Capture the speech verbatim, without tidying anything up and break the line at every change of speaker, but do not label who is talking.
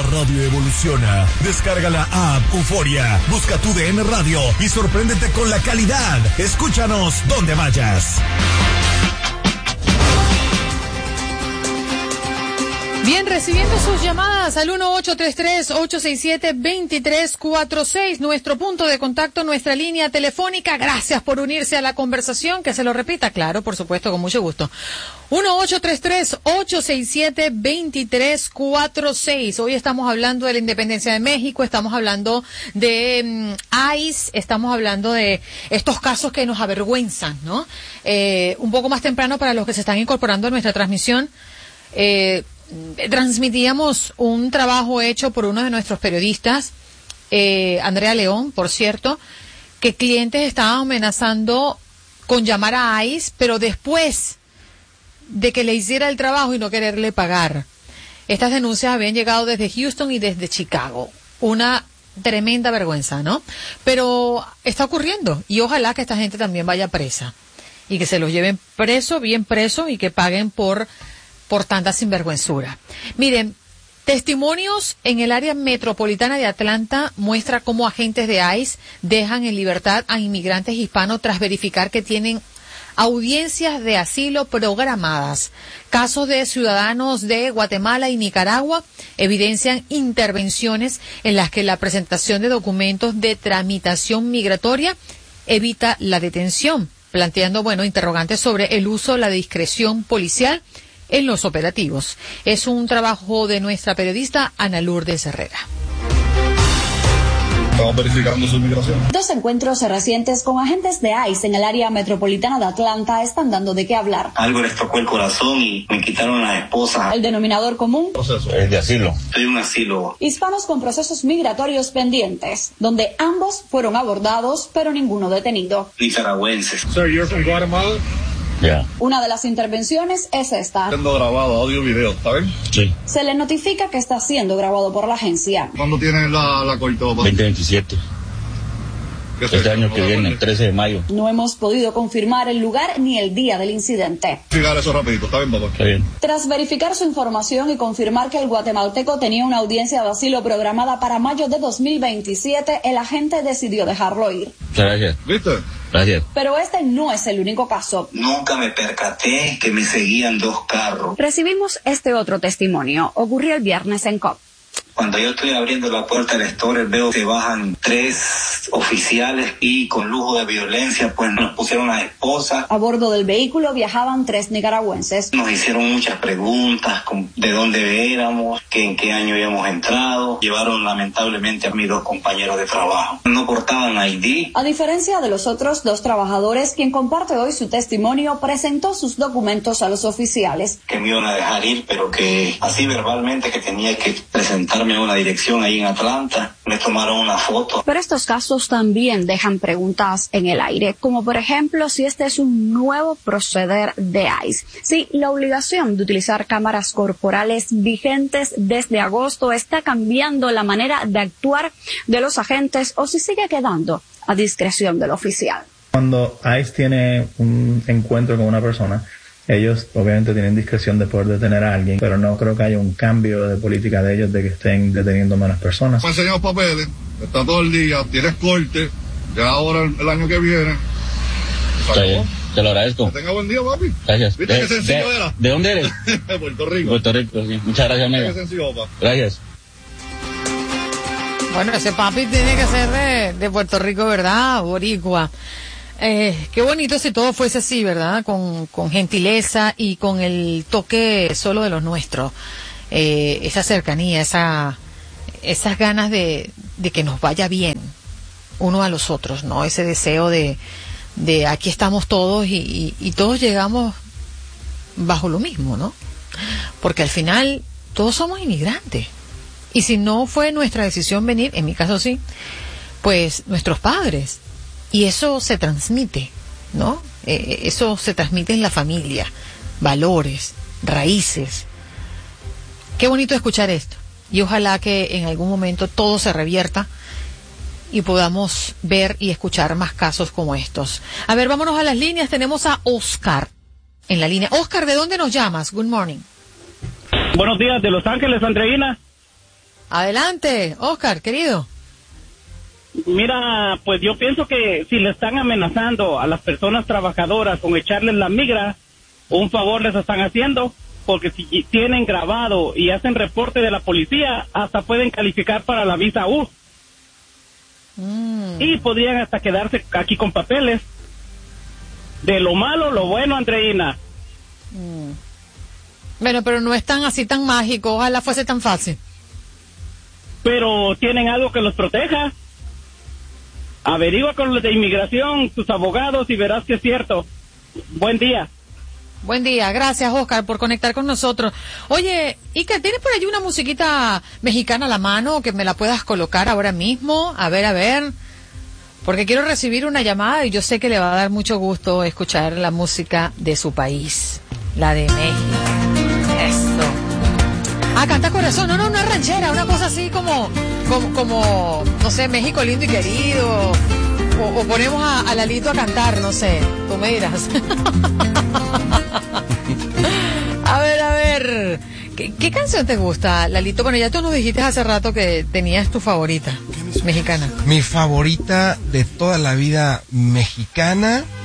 radio evoluciona. Descarga la app Euforia, busca tu D N Radio y sorpréndete con la calidad. Escúchanos donde vayas.
Bien, recibiendo sus llamadas al uno ocho tres tres, ocho seis siete, dos tres cuatro seis, nuestro punto de contacto, nuestra línea telefónica. Gracias por unirse a la conversación, que se lo repita, claro, por supuesto, con mucho gusto. uno ocho tres tres, ocho seis siete, dos tres cuatro seis. Hoy estamos hablando de la independencia de México, estamos hablando de um, ICE, estamos hablando de estos casos que nos avergüenzan, ¿no? Eh, un poco más temprano, para los que se están incorporando a nuestra transmisión, eh, transmitíamos un trabajo hecho por uno de nuestros periodistas, eh, Andrea León, por cierto, que clientes estaban amenazando con llamar a ICE, pero después de que le hiciera el trabajo y no quererle pagar. Estas denuncias habían llegado desde Houston y desde Chicago. Una tremenda vergüenza, ¿no? Pero está ocurriendo, y ojalá que esta gente también vaya presa y que se los lleven preso, bien preso, y que paguen por por tanta sinvergüenzura. Miren, testimonios en el área metropolitana de Atlanta muestra cómo agentes de ICE dejan en libertad a inmigrantes hispanos tras verificar que tienen audiencias de asilo programadas. Casos de ciudadanos de Guatemala y Nicaragua evidencian intervenciones en las que la presentación de documentos de tramitación migratoria evita la detención, planteando, bueno, interrogantes sobre el uso de la discreción policial en los operativos. Es un trabajo de nuestra periodista Ana Lourdes Herrera.
Estamos verificando su migración.
Dos encuentros recientes con agentes de ICE en el área metropolitana de Atlanta están dando de qué hablar.
Algo les tocó el corazón y me quitaron las esposas.
El denominador común,
Proceso. Es de asilo.
Soy un asilo.
Hispanos con procesos migratorios pendientes, donde ambos fueron abordados, pero ninguno detenido.
Nicaragüenses.
Sir, you're from Guatemala?
Yeah.
Una de las intervenciones es esta.
Siendo grabado, audio y video, ¿está bien?
Sí.
Se le notifica que está siendo grabado por la agencia.
¿Cuándo tienes la, la coitopa?
veinte veintisiete. Este año que viene, el trece de mayo.
No hemos podido confirmar el lugar ni el día del incidente.
Fijar eso rapidito, ¿está bien, papá?
Está bien.
Tras verificar su información y confirmar que el guatemalteco tenía una audiencia de asilo programada para mayo de dos mil veintisiete, el agente decidió dejarlo ir.
Gracias.
¿Viste?
Gracias.
Pero este no es el único caso.
Nunca me percaté que me seguían dos carros.
Recibimos este otro testimonio. Ocurrió el viernes en Cobb.
Cuando yo estoy abriendo la puerta del store, veo que bajan tres oficiales y con lujo de violencia, pues nos pusieron las esposas.
A bordo del vehículo viajaban tres nicaragüenses.
Nos hicieron muchas preguntas, de dónde éramos, que en qué año habíamos entrado. Llevaron lamentablemente a mis dos compañeros de trabajo. No portaban I D.
A diferencia de los otros dos trabajadores, quien comparte hoy su testimonio, presentó sus documentos a los oficiales.
Que me iban a dejar ir, pero que así verbalmente que tenía que presentarme a una dirección ahí en Atlanta. Me tomaron una foto.
Pero estos casos también dejan preguntas en el aire, como por ejemplo si este es un nuevo proceder de ICE. Si la obligación de utilizar cámaras corporales vigentes desde agosto está cambiando la manera de actuar de los agentes o si sigue quedando a discreción del oficial.
Cuando ICE tiene un encuentro con una persona, ellos obviamente tienen discreción de poder detener a alguien, pero no creo que haya un cambio de política de ellos de que estén deteniendo menos personas.
Me enseñan los papeles, está todo el día, tienes corte, ya ahora el, el año que viene.
Está bien, te lo agradezco.
Que tenga buen día, papi.
Gracias.
¿Viste
de,
qué sencillo
de,
era?
¿De dónde eres?
De Puerto Rico.
Puerto Rico, sí. Muchas gracias, amigo.
Qué sencillo, papá.
Gracias.
Bueno, ese papi tiene que ser de, de Puerto Rico, ¿verdad? Boricua. Eh, qué bonito si todo fuese así, ¿verdad? Con, con gentileza y con el toque solo de los nuestros. Eh, esa cercanía, esa, esas ganas de, de que nos vaya bien uno a los otros, ¿no? Ese deseo de, de aquí estamos todos y, y, y todos llegamos bajo lo mismo, ¿no? Porque al final todos somos inmigrantes. Y si no fue nuestra decisión venir, en mi caso sí, pues nuestros padres. Y eso se transmite, ¿no? Eh, eso se transmite en la familia, valores, raíces. Qué bonito escuchar esto. Y ojalá que en algún momento todo se revierta y podamos ver y escuchar más casos como estos. A ver, vámonos a las líneas. Tenemos a Oscar en la línea. Oscar, ¿de dónde nos llamas? Good morning.
Buenos días, de Los Ángeles, Andreina.
Adelante, Oscar, querido.
Mira, pues yo pienso que si le están amenazando a las personas trabajadoras con echarles la migra, un favor les están haciendo, porque si tienen grabado y hacen reporte de la policía, hasta pueden calificar para la visa U. Mm. Y podrían hasta quedarse aquí con papeles. De lo malo, lo bueno, Andreina.
Mm. Bueno, pero no es tan así tan mágico, ojalá fuese tan fácil.
Pero tienen algo que los proteja. Averigua con los de inmigración, tus abogados, y verás que es cierto. Buen día.
Buen día, gracias Oscar por conectar con nosotros. Oye, Iker, ¿tienes por allí una musiquita mexicana a la mano que me la puedas colocar ahora mismo? A ver, a ver, porque quiero recibir una llamada y yo sé que le va a dar mucho gusto escuchar la música de su país, la de México. Eso. Ah, canta corazón, no, no, una ranchera, una cosa así como, como, como no sé, México lindo y querido, o, o ponemos a, a Lalito a cantar, no sé, tú me dirás. A ver, a ver, ¿qué, ¿qué canción te gusta, Lalito? Bueno, ya tú nos dijiste hace rato que tenías tu favorita mexicana.
Mi favorita de toda la vida mexicana